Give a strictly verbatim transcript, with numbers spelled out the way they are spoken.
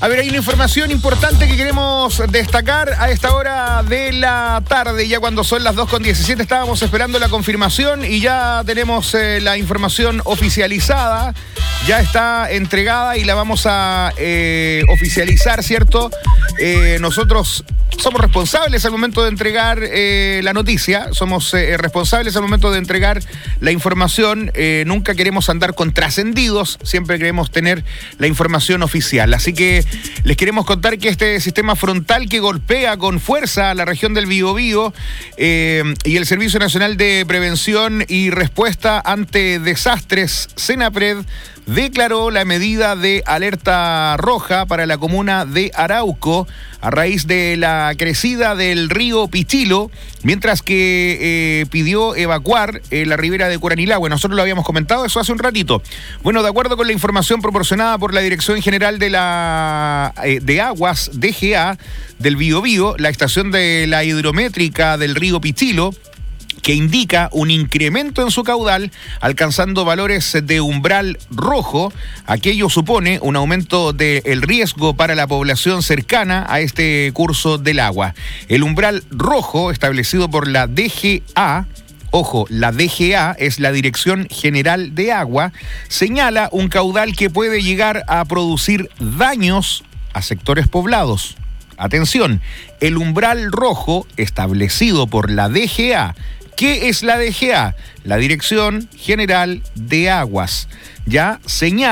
A ver, hay una información importante que queremos destacar a esta hora de la tarde, ya cuando son las dos con diecisiete. Estábamos esperando la confirmación y ya tenemos eh, la información oficializada. Ya está entregada y la vamos a eh, oficializar, ¿cierto? Eh, nosotros somos responsables al momento de entregar eh, la noticia, somos eh, responsables al momento de entregar la información. Eh, nunca queremos andar con trascendidos, siempre queremos tener la información oficial. Así que les queremos contar que este sistema frontal que golpea con fuerza a la región del Biobío eh, y el Servicio Nacional de Prevención y Respuesta ante Desastres, SENAPRED, declaró la medida de alerta roja para la comuna de Arauco a raíz de la crecida del río Pichilo, mientras que eh, pidió evacuar eh, la ribera de Curanilahue. Nosotros lo habíamos comentado eso hace un ratito. Bueno, de acuerdo con la información proporcionada por la Dirección General de la eh, de Aguas, D G A, del Biobío, la estación de la hidrométrica del río Pichilo, que indica un incremento en su caudal, alcanzando valores de umbral rojo. Aquello supone un aumento del riesgo para la población cercana a este curso del agua. El umbral rojo, establecido por la D G A, ojo, la D G A es la Dirección General de Agua, señala un caudal que puede llegar a producir daños a sectores poblados. Atención, el umbral rojo establecido por la D G A. ¿Qué es la D G A? La Dirección General de Aguas. Ya señala